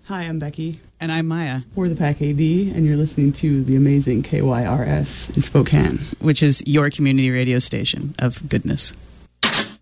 Hi, I'm Becky. And I'm Maya. We're the Pack AD, and you're listening to the amazing KYRS in Spokane, which is your community radio station of goodness.